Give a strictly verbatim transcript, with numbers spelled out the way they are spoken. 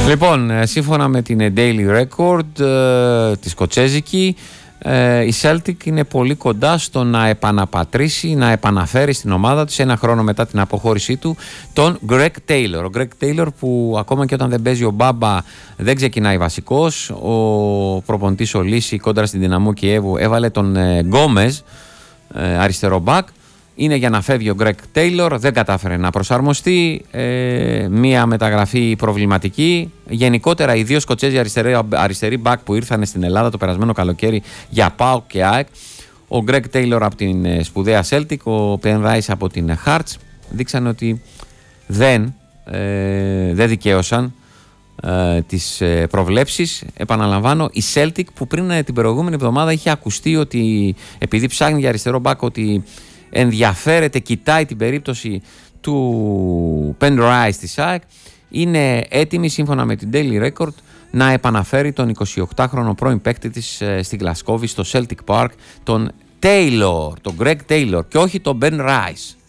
Λοιπόν, σύμφωνα με την Daily Record ε, τη σκοτσέζικη, ε, η Celtic είναι πολύ κοντά στο να επαναπατρίσει, να επαναφέρει στην ομάδα της ένα χρόνο μετά την αποχώρησή του τον Greg Taylor. Ο Greg Taylor, που ακόμα και όταν δεν παίζει ο Μπάμπα δεν ξεκινάει βασικός. Ο προπονητής ο Λύση κόντρα στην Δυναμό Κιέβου έβαλε τον ε, Γκόμες, ε, αριστερό μπακ. Είναι για να φεύγει ο Greg Taylor, δεν κατάφερε να προσαρμοστεί, ε, μία μεταγραφή προβληματική. Γενικότερα οι δύο Σκοτσέζοι αριστεροί, αριστεροί μπακ που ήρθαν στην Ελλάδα το περασμένο καλοκαίρι για ΠΑΟΚ και ΑΕΚ, ο Greg Taylor από την σπουδαία Celtic, ο Penn Rice από την Hearts, δείξαν ότι δεν, ε, δεν δικαίωσαν ε, τις ε, προβλέψεις. Επαναλαμβάνω, η Celtic που πριν ε, την προηγούμενη εβδομάδα είχε ακουστεί ότι επειδή ψάχνει για αριστερό μπακ ότι ενδιαφέρεται, κοιτάει την περίπτωση του Penn Rice της ΑΕΚ, είναι έτοιμη σύμφωνα με την Daily Record να επαναφέρει τον εικοσιοκτάχρονο πρώην παίκτη της ε, στη Γλασκόβη, στο Celtic Park, τον Taylor, τον Greg Taylor και όχι τον Ben Rice.